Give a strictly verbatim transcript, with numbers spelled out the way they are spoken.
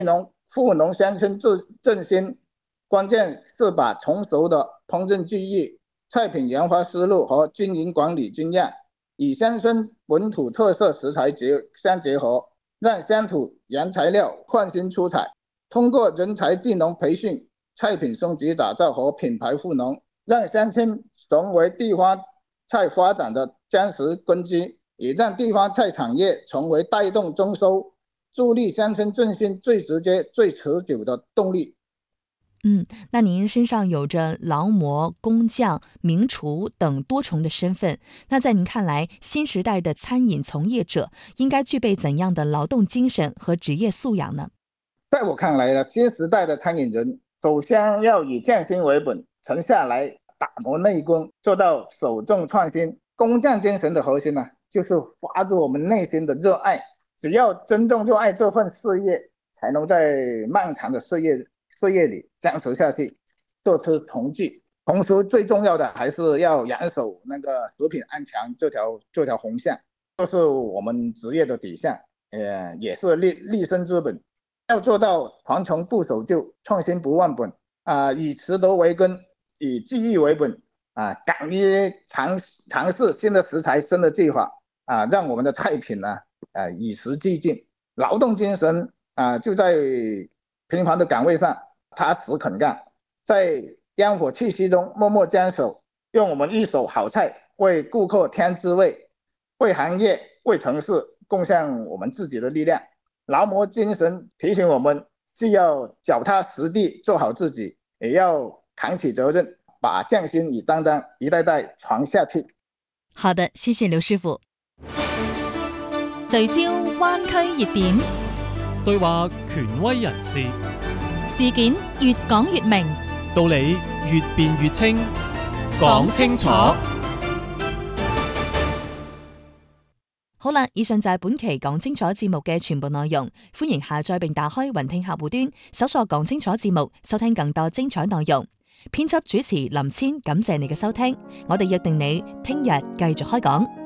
农富农乡村振兴，关键是把成熟的烹饪技艺、菜品研发思路和经营管理经验，以乡村本土特色食材结相结合，让乡土原材料创新出彩。通过人才技能培训、菜品升级打造和品牌赋能，让乡村成为地方菜发展的坚实根基，也让地方菜产业成为带动增收、助力乡村振兴最直接、最持久的动力。 嗯，那您身上有着劳模、工匠、名厨等多重的身份，那在您看来，新时代的餐饮从业者应该具备怎样的劳动精神和职业素养呢？ 在我看来呢，新时代的餐饮人首先要以匠心为本，沉下来打磨内功，做到首重创新。工匠精神的核心呢，就是发自我们内心的热爱。只要真正热爱这份事业，才能在漫长的事业事业里坚持下去，做出成绩。同时，最重要的还是要严守那个食品安全这条这条红线，这是我们职业的底线，呃，也是立立身之本。要做到传承不守旧、创新不忘本啊、呃，以食德为根，以技艺为本啊、呃，敢于尝尝试新的食材、新的技法啊、呃，让我们的菜品呢啊、呃、与时俱进。劳动精神啊、呃，就在平凡的岗位上踏实肯干，在烟火气息中默默坚守，用我们一手好菜为顾客添滋味，为行业、为城市贡献我们自己的力量。劳模精神提醒我们，既要脚踏实地做好自己，也要扛起责任，把匠心与担当一代代传下去。 好的，謝謝劉師傅。聚焦灣區熱點， 對話權威人士， 事件越講越明， 道理越辯越清，講清楚。 好啦，以上就係本期講清楚節目嘅全部內容，歡迎下載並打開雲聽客戶端，搜索講清楚節目，收聽更多精彩內容。編輯主持林千，感謝你嘅收聽，我哋約定你聽日繼續開講。